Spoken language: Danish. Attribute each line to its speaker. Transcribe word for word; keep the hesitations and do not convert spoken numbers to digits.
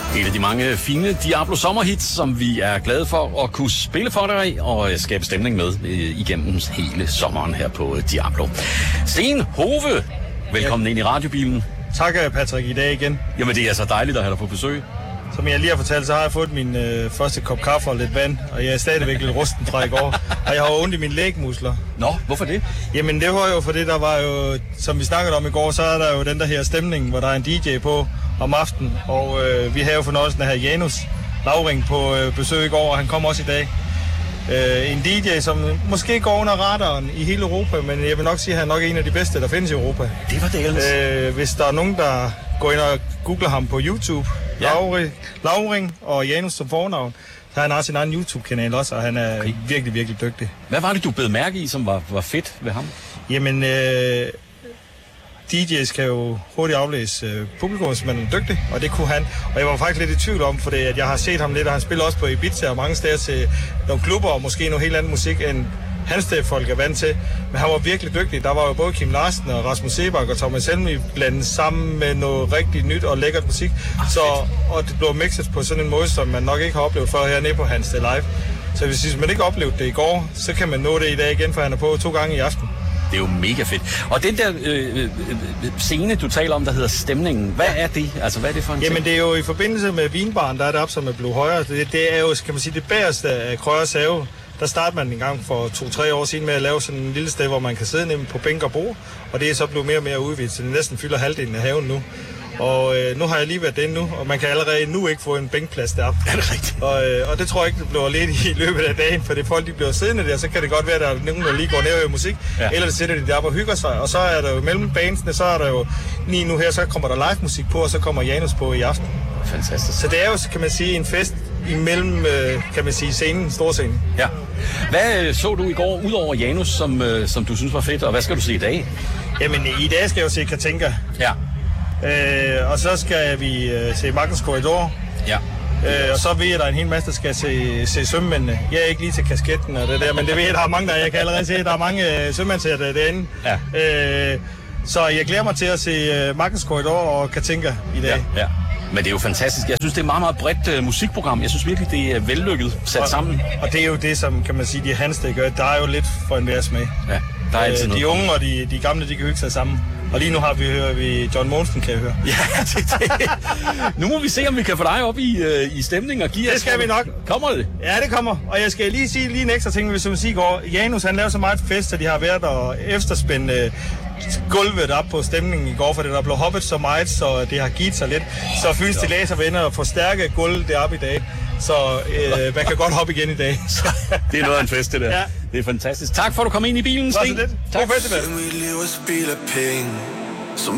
Speaker 1: Et af de mange fine Diablo sommerhits, som vi er glade for at kunne spille for dig og skabe stemning med igennem hele sommeren her på Diablo. Sten Hove, velkommen ja. ind i radiobilen.
Speaker 2: Tak, Patrick, i dag igen.
Speaker 1: Jamen, det er så dejligt at have dig på besøg.
Speaker 2: Som jeg lige har fortalt, så har jeg fået min øh, første kop kaffe og lidt vand, og jeg er stadigvæk lidt rusten fra i går. Og jeg har ondt i mine lægmuskler.
Speaker 1: Nå, hvorfor det?
Speaker 2: Jamen, det var jo fordi, der var jo, som vi snakkede om i går, så er der jo den der her stemning, hvor der er en D J på om aftenen. Og øh, vi havde jo fornøjelsen af at have Janus Lauring på øh, besøg i går, og han kommer også i dag. Øh, en D J, som måske går under radaren i hele Europa, men jeg vil nok sige, at han er nok en af de bedste, der findes i Europa.
Speaker 1: Det var det ellers.
Speaker 2: Øh, hvis der er nogen, der går ind og googler ham på YouTube, ja. Lauring, Lauring og Janus som fornavn, så han har sin egen YouTube-kanal også, og han er okay. virkelig, virkelig dygtig.
Speaker 1: Hvad var det, du bed mærke i, som var, var fedt ved ham?
Speaker 2: Jamen, øh, D J's kan jo hurtigt aflæse øh, publikum, som man er dygtig, og det kunne han. Og jeg var faktisk lidt i tvivl om, for det, at jeg har set ham lidt, og han spiller også på Ibiza og mange steder til nogle klubber, og måske noget helt andet musik, end hans folk er vant til. Men han var virkelig dygtig. Der var jo både Kim Larsen og Rasmus Sebak og Thomas Helmi blandet sammen med noget rigtig nyt og lækkert musik. Så, og det blev mixet på sådan en måde, som man nok ikke har oplevet før hernede på Hans Live. Så hvis man ikke oplevede det i går, så kan man nå det i dag igen, for han er på to gange i aften.
Speaker 1: Det er jo mega fedt. Og den der øh, øh, scene, du taler om, der hedder Stemningen, hvad er det? Altså, hvad er det for en
Speaker 2: Jamen,
Speaker 1: ting?
Speaker 2: det er jo i forbindelse med vinbaren, der er det op, som er blevet højere. Det, det er jo, kan man sige, det bagerste af Krøyers Have. Der startede man en gang for to-tre år siden med at lave sådan en lille sted, hvor man kan sidde nemme på bænk og bord. Og det er så blevet mere og mere udvidet, så det næsten fylder halvdelen af haven nu. Og øh, nu har jeg lige været inde nu, og man kan allerede nu ikke få en bænkplads deroppe.
Speaker 1: Er det rigtigt?
Speaker 2: Og, øh, og det tror jeg ikke, det bliver lidt i løbet af dagen, for det folk de bliver siddende der, så kan det godt være, at der er nogen, der lige går ned og hører musik, ja. Eller sætter de deroppe og hygger sig. Og så er der jo mellem bandsene, så er der jo lige nu her, så kommer der live musik på, og så kommer Janus på i aften.
Speaker 1: Fantastisk.
Speaker 2: Så det er jo, kan man sige, en fest imellem, øh, kan man sige, scenen, storscenen.
Speaker 1: Ja. Hvad øh, så du i går, udover Janus, som, øh, som du synes var fedt, og hvad skal du se i dag?
Speaker 2: Jamen, i dag skal jeg jo se Katinka.
Speaker 1: Ja.
Speaker 2: Øh, og så skal vi øh, se Magnus Corridor.
Speaker 1: Ja.
Speaker 2: Øh, og så ved jeg, at der er en hel masse, der skal se, se sømmændene. Jeg er ikke lige til kasketten og det der, men det ved jeg, der er mange, der jeg kan allerede se, at der er mange øh, sømmændsætter derinde. Ja. Øh, så jeg glæder mig til at se øh, Magnus Corridor og Katinka i dag.
Speaker 1: Ja, ja. Men det er jo fantastisk. Jeg synes, det er et meget, meget bredt uh, musikprogram. Jeg synes virkelig, det er vellykket sat
Speaker 2: og,
Speaker 1: sammen.
Speaker 2: Og det er jo det, som kan man sige, de hans, der gør. Der er jo lidt for en værs med.
Speaker 1: Ja, der er altid
Speaker 2: øh,
Speaker 1: noget.
Speaker 2: De unge og de, de gamle, de kan hygge sig sammen. Og lige nu har vi hører vi John Monsen, kan jeg høre.
Speaker 1: Ja, det, det. Nu må vi se, om vi kan få dig op i, uh, i stemning og give
Speaker 2: Det skal vi nok.
Speaker 1: Kommer det?
Speaker 2: Ja, det kommer. Og jeg skal lige sige lige en ekstra ting, hvis man siger går. Janus, han lavede så meget fest, at de har været og efterspændt gulvet op på stemningen i går, for det der blev hoppet så meget, så det har givet sig lidt. Så Fyns til Laservenner og forstærke gulvet deroppe i dag. Så øh, man kan godt hoppe igen i dag.
Speaker 1: Det er noget af en fest, det der. Ja. Det er fantastisk. Tak for, at du kom ind i bilen, Sten.
Speaker 2: Tak for festival.
Speaker 3: Vi lever spil af penge.